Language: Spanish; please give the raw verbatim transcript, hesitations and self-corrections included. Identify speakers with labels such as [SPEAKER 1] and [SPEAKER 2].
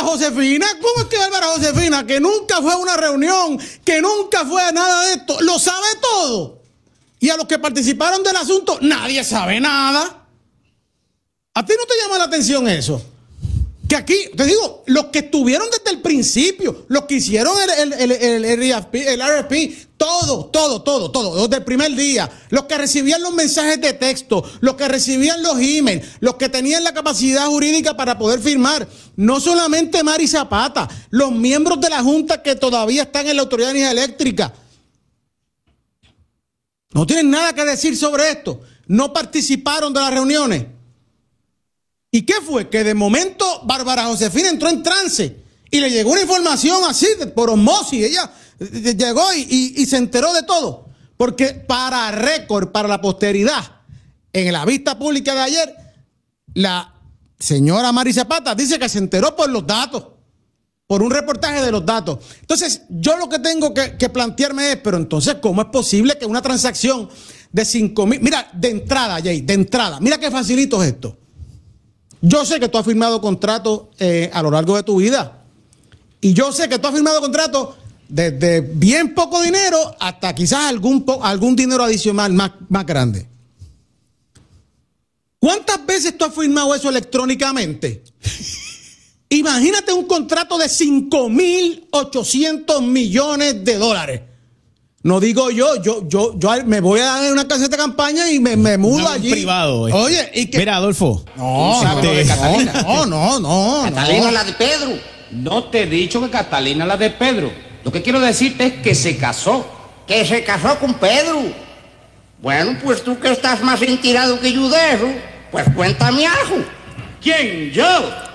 [SPEAKER 1] Josefina, ¿cómo es que Bárbara Josefina, que nunca fue a una reunión, que nunca fue a nada de esto, lo sabe todo? Y a los que participaron del asunto, nadie sabe nada. ¿A ti no te llama la atención eso? Que aquí, te digo, los que estuvieron desde el principio, los que hicieron el, el, el, el, el R F P, todo, todo, todo, todo, desde el primer día, los que recibían los mensajes de texto, los que recibían los emails, los que tenían la capacidad jurídica para poder firmar, no solamente Mari Zapata, los miembros de la Junta que todavía están en la Autoridad de Energía Eléctrica, no tienen nada que decir sobre esto, no participaron de las reuniones. ¿Y qué fue? Que de momento Bárbara Josefina entró en trance y le llegó una información así, por osmosis. Ella llegó y, y, y se enteró de todo. Porque para récord, para la posteridad, en la vista pública de ayer, la señora Mari Zapata dice que se enteró por los datos, por un reportaje de los datos. Entonces, yo lo que tengo que, que plantearme es, pero entonces, ¿cómo es posible que una transacción de cinco mil... Mira, de entrada, Jay, de entrada, mira qué facilito es esto. Yo sé que tú has firmado contratos eh, a lo largo de tu vida. Y yo sé que tú has firmado contratos desde bien poco dinero hasta quizás algún, algún dinero adicional más, más grande. ¿Cuántas veces tú has firmado eso electrónicamente? Imagínate un contrato de cinco mil ochocientos millones de dólares. No digo yo, yo, yo, yo me voy a dar una caseta de campaña y me, me mudo no, allí.
[SPEAKER 2] Privado. Eh.
[SPEAKER 1] Oye, y que.
[SPEAKER 2] Mira, Adolfo.
[SPEAKER 1] No, no, de Catalina. no, no, no.
[SPEAKER 3] Catalina
[SPEAKER 1] no.
[SPEAKER 3] la de Pedro.
[SPEAKER 4] No te he dicho que Catalina la de Pedro. Lo que quiero decirte es que se casó.
[SPEAKER 3] Que se casó con Pedro. Bueno, pues tú que estás más enterado que yo de eso, pues cuéntame algo.
[SPEAKER 4] ¿Quién? ¿Yo?